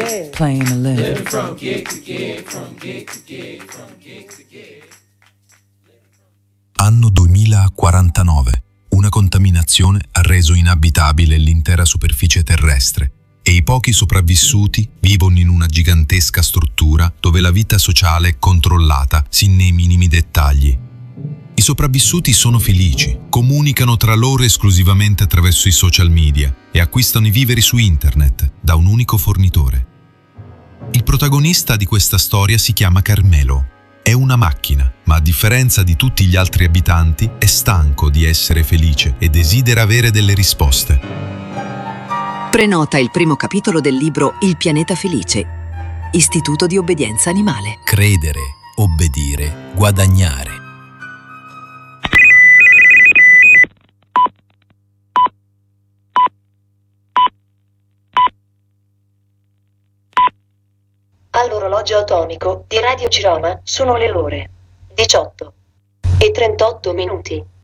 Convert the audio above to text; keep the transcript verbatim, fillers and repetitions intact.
gig. Playing to live. Living from gig to gig, from gig to gig, from gig to gig. Anno duemilaquarantanove. Una contaminazione ha reso inabitabile l'intera superficie terrestre e i pochi sopravvissuti vivono in una gigantesca struttura dove la vita sociale è controllata sin nei minimi dettagli. I sopravvissuti sono felici, comunicano tra loro esclusivamente attraverso i social media e acquistano i viveri su internet da un unico fornitore. Il protagonista di questa storia si chiama Carmelo. È una macchina, ma a differenza di tutti gli altri abitanti è stanco di essere felice e desidera avere delle risposte. Prenota il primo capitolo del libro Il pianeta felice, Istituto di obbedienza animale. Credere, obbedire, guadagnare. All'orologio atomico di Radio Ciroma sono le ore diciotto e trentotto minuti.